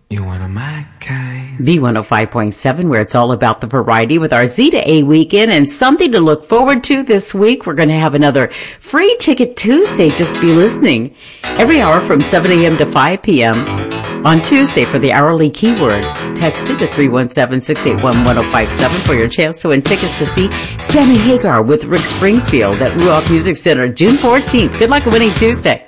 You one of my kind. B105.7, where it's all about the variety with our Z to A weekend and something to look forward to this week. We're going to have another Free Ticket Tuesday. Just be listening every hour from 7 a.m. to 5 p.m. on Tuesday for the hourly keyword. Text it to 317-681-1057 for your chance to win tickets to see Sammy Hagar with Rick Springfield at Ruoff Music Center June 14th. Good luck winning Tuesday.